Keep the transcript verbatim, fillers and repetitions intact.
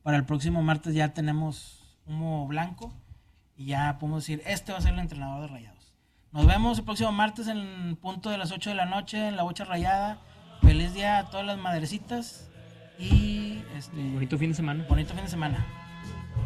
para el próximo martes ya tenemos humo blanco y ya podemos decir, este va a ser el entrenador de Rayados. Nos vemos el próximo martes en punto de las ocho de la noche en La Bocha Rayada. Feliz día a todas las madrecitas y este bonito fin de semana. Bonito fin de semana.